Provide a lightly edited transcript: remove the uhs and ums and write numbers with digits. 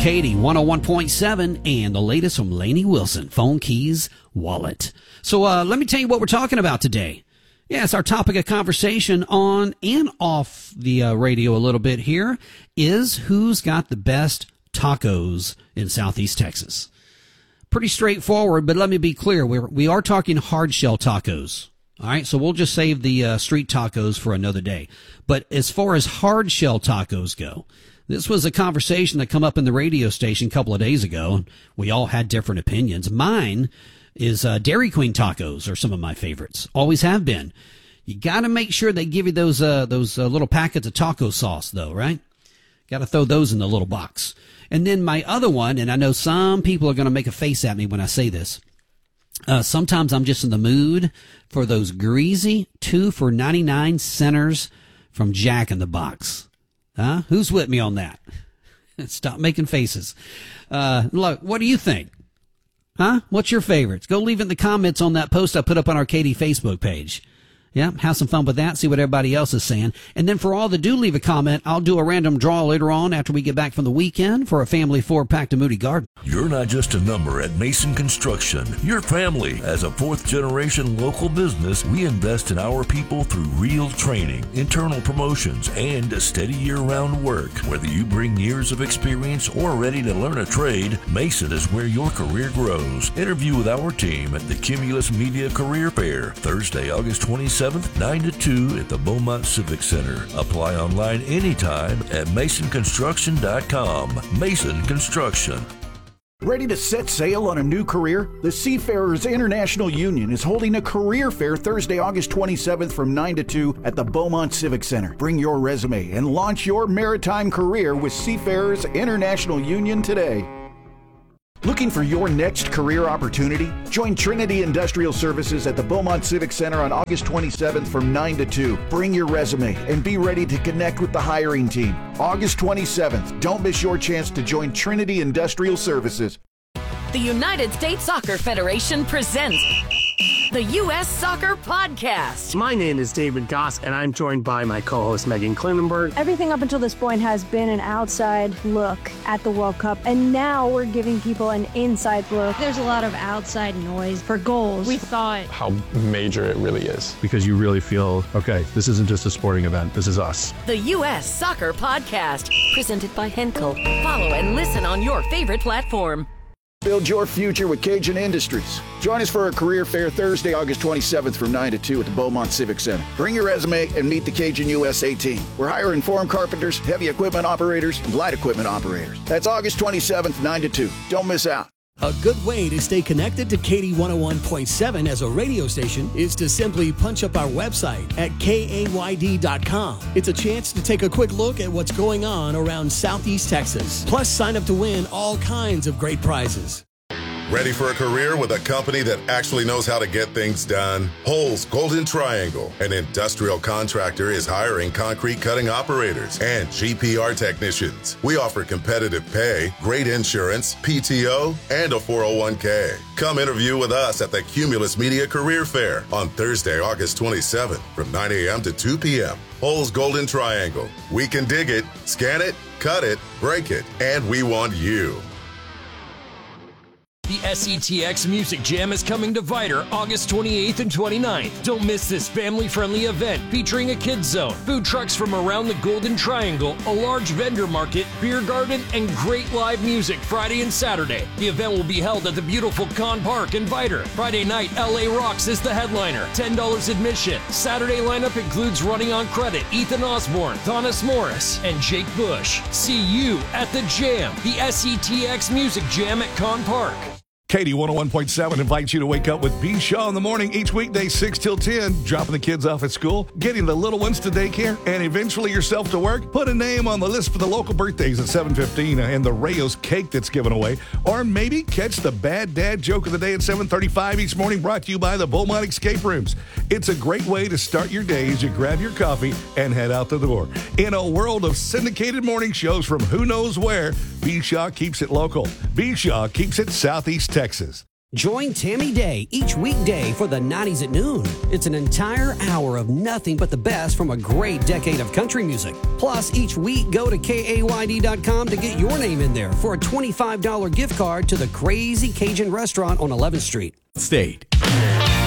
Katie 101.7 and the latest from Lainey Wilson, Phone Keys Wallet. So let me tell you what we're talking about today. Yeah, it's our topic of conversation on and off the radio a little bit here is who's got the best tacos in Southeast Texas. Pretty straightforward, but let me be clear. We are talking hard shell tacos. All right, so we'll just save the street tacos for another day. But as far as hard shell tacos go, this was a conversation that come up in the radio station a couple of days ago. We all had different opinions. Mine is Dairy Queen tacos are some of my favorites. Always have been. You got to make sure they give you those little packets of taco sauce, though, right? Got to throw those in the little box. And then my other one, and I know some people are going to make a face at me when I say this. Sometimes I'm just in the mood for those greasy 2 for $99 centers from Jack in the Box. Huh? Who's with me on that? Stop making faces. Look, what do you think? Huh? What's your favorites? Go leave it in the comments on that post I put up on our Katie Facebook page. Yeah, have some fun with that, see what everybody else is saying. And then for all that do leave a comment, I'll do a random draw later on after we get back from the weekend for a family 4-pack to Moody Garden. You're not just a number at Mason Construction. Your family. As a 4th-generation local business, we invest in our people through real training, internal promotions, and steady year-round work. Whether you bring years of experience or are ready to learn a trade, Mason is where your career grows. Interview with our team at the Cumulus Media Career Fair, Thursday, August 27th, 9 to 2 at the Beaumont Civic Center. Apply online anytime at masonconstruction.com. Mason Construction. Ready to set sail on a new career? The Seafarers International Union is holding a career fair Thursday, August 27th from 9 to 2 at the Beaumont Civic Center. Bring your resume and launch your maritime career with Seafarers International Union today. Looking for your next career opportunity? Join Trinity Industrial Services at the Beaumont Civic Center on August 27th from 9 to 2. Bring your resume and be ready to connect with the hiring team. August 27th. Don't miss your chance to join Trinity Industrial Services. The United States Soccer Federation presents the U.S. Soccer Podcast. My name is David Goss, and I'm joined by my co-host Megan Klinenberg. Everything up until this point has been an outside look at the World Cup, and now we're giving people an inside look. There's a lot of outside noise for goals. We thought how major it really is. Because you really feel, okay, this isn't just a sporting event, this is us. The U.S. Soccer Podcast, presented by Henkel. Follow and listen on your favorite platform. Build your future with Cajun Industries. Join us for a career fair Thursday, August 27th from 9 to 2 at the Beaumont Civic Center. Bring your resume and meet the Cajun USA team. We're hiring form carpenters, heavy equipment operators, and light equipment operaters. That's August 27th, 9 to 2. Don't miss out. A good way to stay connected to Katie 101.7 as a radio station is to simply punch up our website at kayd.com. It's a chance to take a quick look at what's going on around Southeast Texas. Plus, sign up to win all kinds of great prizes. Ready for a career with a company that actually knows how to get things done? Holes Golden Triangle, an industrial contractor, is hiring concrete cutting operators and GPR technicians. We offer competitive pay, great insurance, PTO, and a 401k. Come interview with us at the Cumulus Media Career Fair on Thursday, August 27th from 9 a.m. to 2 p.m. Holes Golden Triangle. We can dig it, scan it, cut it, break it, and we want you. The SETX Music Jam is coming to Vidor August 28th and 29th. Don't miss this family-friendly event featuring a kids zone, food trucks from around the Golden Triangle, a large vendor market, beer garden, and great live music Friday and Saturday. The event will be held at the beautiful Con Park in Vidor. Friday night, LA Rocks is the headliner, $10 admission. Saturday lineup includes Running on Credit, Ethan Osborne, Thomas Morris, and Jake Bush. See you at the Jam, the SETX Music Jam at Con Park. Katie 101.7 invites you to wake up with B. Shaw in the morning each weekday 6 till 10, dropping the kids off at school, getting the little ones to daycare, and eventually yourself to work. Put a name on the list for the local birthdays at 7:15 and the Rayos cake that's given away. Or maybe catch the bad dad joke of the day at 7:35 each morning, brought to you by the Beaumont Escape Rooms. It's a great way to start your day as you grab your coffee and head out the door. In a world of syndicated morning shows from who knows where, B. Shaw keeps it local. B. Shaw keeps it Southeast Texas. Join Tammy Day each weekday for the 90s at noon. It's an entire hour of nothing but the best from a great decade of country music. Plus, each week, go to KAYD.com to get your name in there for a $25 gift card to the Crazy Cajun Restaurant on 11th Street. State.